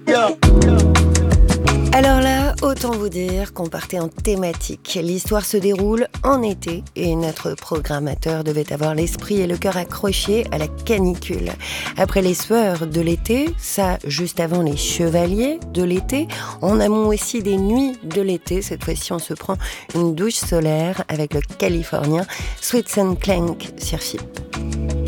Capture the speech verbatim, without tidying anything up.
Alors là, autant vous dire qu'on partait en thématique. L'histoire se déroule en été et notre programmateur devait avoir l'esprit et le cœur accrochés à la canicule. Après les sueurs de l'été, ça juste avant les chevaliers de l'été, en amont aussi des nuits de l'été, cette fois-ci on se prend une douche solaire avec le californien Sweet and Clank sur F I P.